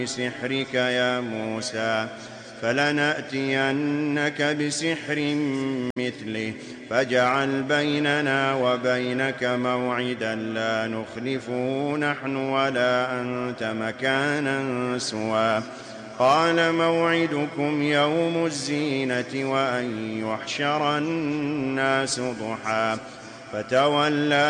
بسحرك يا موسى فلنأتينك بسحر مثله فاجعل بيننا وبينك موعدا لا نخلفه نحن ولا أنت مكانا سوى قال موعدكم يوم الزينة وأن يحشر الناس ضحى فتولى